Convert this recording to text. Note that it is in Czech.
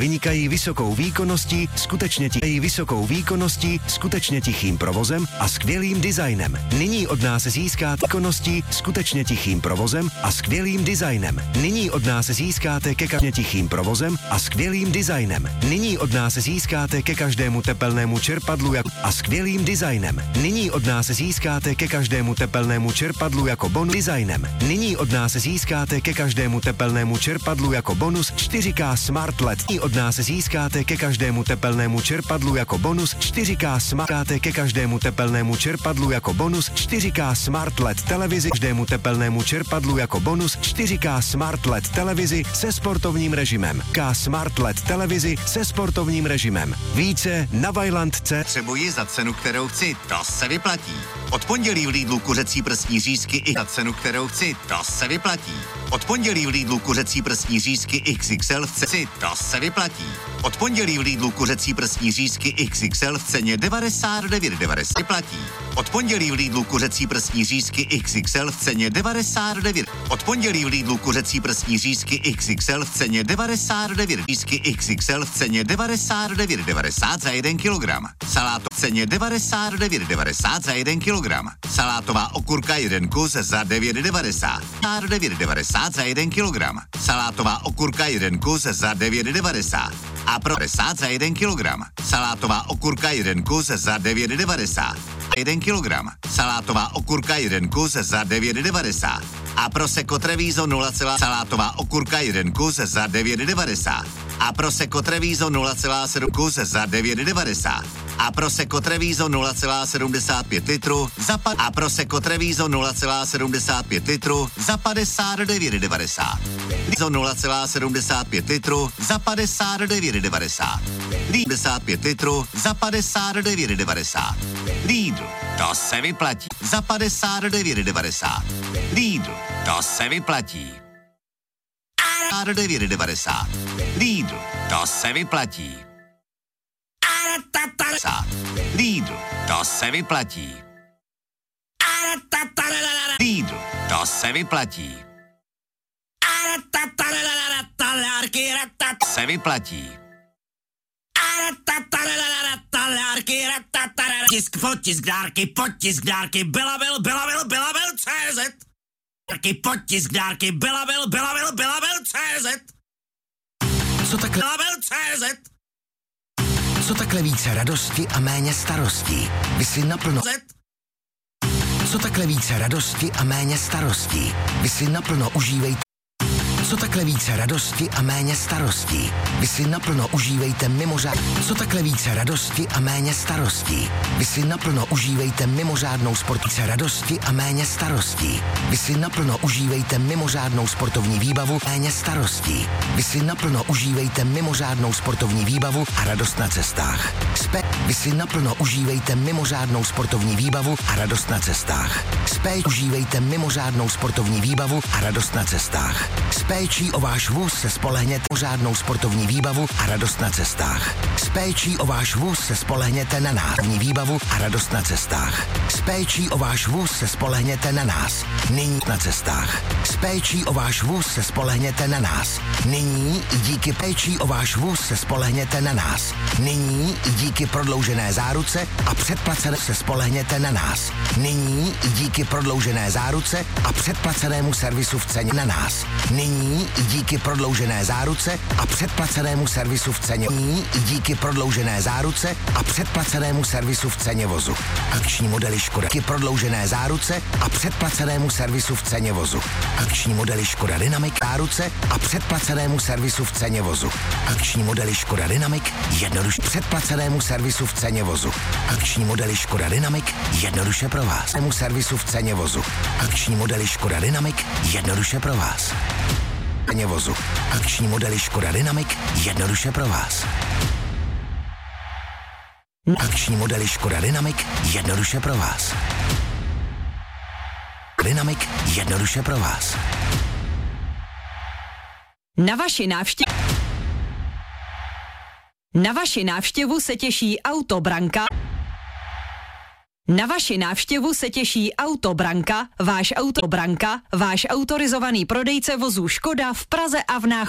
Vynikají vysokou výkonností, skutečně tichým provozem a skvělým designem. Nyní od nás získáte skutečně tichým provozem a skvělým designem. Nyní od nás získáte ke každému tepelnému čerpadlu a skvělým designem. Nyní od nás získáte ke každému tepelnému čerpadlu jako bonus designem. Nyní od nás získáte ke každému tepelnému čerpadlu jako bonus 4K Smart LED. Nyní od nás získáte ke každému tepelnému čerpadlu jako bonus 4K Smart ke každému tepelnému čerpadlu jako bonus 4K Smart LED televizi každému tepelnému čerpadlu jako bonus 4K Smart LED televizi se sportovním režimem. K Smart LED televizi se sportovním režimem. Více na Vajland.cz. Potřebuji za cenu, kterou chci, to se vyplatí. Od pondělí v Lidlu kuřecí prsní řízky i za cenu, kterou chci, to se vyplatí. Od pondělí v Lidlu kuřecí prsní řízky XXL v ceně, to se vyplatí. Od pondělí v Lidlu kuřecí prsní řízky XXL v ceně 99,90 vyplatí. Od pondělí v Lidlu kuřecí prsní řízky XXL v ceně 99. Od pondělí v Lidlu kuřecí prsní řízky XXL v ceně 99. Řízky XXL v ceně 99,90 za 1 kilogram. Saláto v ceně 99,90 za 1 kilogram. Salátová okurka 1 kus za 9,90. 9,90 za 1 kilogram. Salátová okurka 1 kus za 9,90. A pro 50 za 1 kilogram. Salátová okurka 1 kus za 9,90. 1 kilogram. Salátová okurka 1 kus za 9,90. A Prosecco Treviso 0, salátová okurka 1 kus za 9,90. A Prosecco Treviso 0,7 kus za 9,90. A Prosecco Treviso 0,75 litru za a Prosecco Treviso 0,75 litru za 59,90. Treviso 0,75 litru za 59,90. 55 litru za 59,90. Lidl, to se vyplatí. Za 59,90. Lidl, to se vyplatí. 9,90. Lidl, to se vyplatí. Lidl, to se vyplatí. Lidl, to se vyplatí. Se vyplatí. Tisk, potisk, dárky, Belavil.cz. Taky potisk, dárky, Belavil.cz. Co takhle více radosti a méně starostí? Vy si naplno... Co takhle více radosti a méně starostí? Vy si naplno užívejte... Co takhle více radosti a méně starostí? Vy si naplno užívejte Co takhle více radosti a méně starostí? Vy si naplno užívejte mimořádnou sportovní radosti a méně starostí. Vy si naplno užívejte mimořádnou sportovní výbavu méně starostí. Vy si naplno užívejte mimořádnou sportovní výbavu a radost na cestách. Vy si naplno užívejte mimořádnou sportovní výbavu a radost na cestách. Užívejte mimořádnou sportovní výbavu a radost na cestách. Péčí o váš vůz se spolehněte mimořádnou sportovní výbavu a radost na cestách. S péčí o váš vůz se spolehněte na nás. Výbavu a radost na cestách. S péčí o váš vůz se spolehněte na nás. Nyní na cestách. S péčí o váš vůz se spolehněte na nás. Nyní i díky péčí o váš vůz se spolehněte na nás. Nyní i díky prodloužené záruce a předplacené se spolehněte na nás. Nyní i díky prodloužené záruce a předplacenému servisu v ceně na nás. Nyní i díky prodloužené záruce a předplacenému servisu v ceně. Nyní i díky prodloužené záruce a předplacenému servisu v ceně vozu. Akční modely Škoda. Díky prodloužené záruce a předplacenému servisu v ceně vozu. Akční modely Škoda Dynamic záruce a předplacenému servisu v ceně vozu. Akční modely Škoda Dynamic jednoduše předplacenému servisu v ceně vozu. Akční modely Škoda Dynamic jednoduše pro vás. Servisu v ceně vozu. Akční modely Škoda Dynamic jednoduše pro vás. Ceně vozu. Akční modely Škoda Dynamic jednoduše pro vás. Akční modely Škoda Dynamic jednoduše pro vás. Dynamic jednoduše pro vás. Na vaši návštěvu se těší Autobranka. Na vaši návštěvu se těší Autobranka, váš autorizovaný prodejce vozů Škoda v Praze a v Náchodě.